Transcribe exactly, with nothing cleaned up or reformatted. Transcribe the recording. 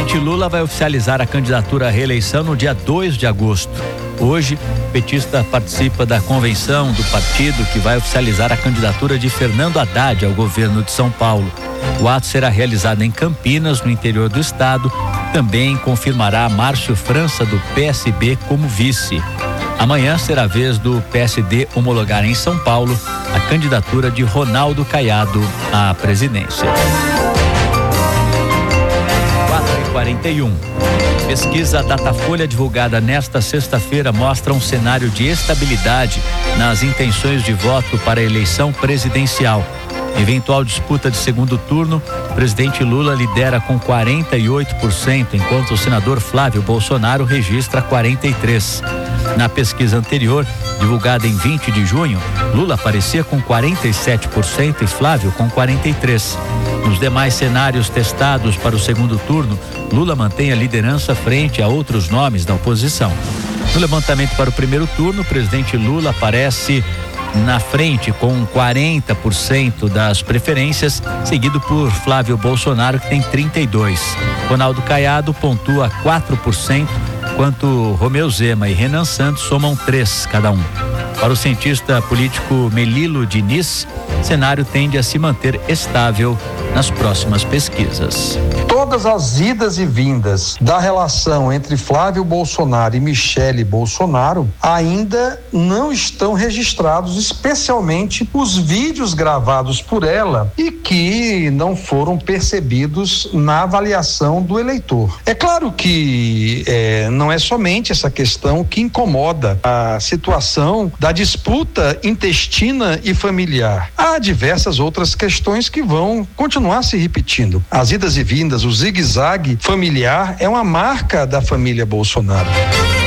presidente Lula vai oficializar a candidatura à reeleição no dia dois de agosto. Hoje, o petista participa da convenção do partido que vai oficializar a candidatura de Fernando Haddad ao governo de São Paulo. O ato será realizado em Campinas, no interior do estado. Também confirmará Márcio França, do P S B, como vice. Amanhã será a vez do P S D homologar em São Paulo a candidatura de Ronaldo Caiado à presidência. quatro e quarenta e um. Pesquisa Datafolha divulgada nesta sexta-feira mostra um cenário de estabilidade nas intenções de voto para a eleição presidencial. Eventual disputa de segundo turno, o presidente Lula lidera com quarenta e oito por cento, enquanto o senador Flávio Bolsonaro registra quarenta e três por cento. Na pesquisa anterior, divulgada em vinte de junho, Lula aparecia com quarenta e sete por cento e Flávio com quarenta e três por cento. Nos demais cenários testados para o segundo turno, Lula mantém a liderança frente a outros nomes da oposição. No levantamento para o primeiro turno, o presidente Lula aparece na frente com quarenta por cento das preferências, seguido por Flávio Bolsonaro, que tem trinta e dois por cento. Ronaldo Caiado pontua quatro por cento, enquanto Romeu Zema e Renan Santos somam três cada um. Para o cientista político Melilo Diniz, o cenário tende a se manter estável nas próximas pesquisas. Todas as idas e vindas da relação entre Flávio Bolsonaro e Michele Bolsonaro ainda não estão registrados, especialmente os vídeos gravados por ela e que não foram percebidos na avaliação do eleitor. É claro que é, não é somente essa questão que incomoda a situação da disputa intestina e familiar. Há diversas outras questões que vão continuar se repetindo. As idas e vindas, o zigue-zague familiar é uma marca da família Bolsonaro.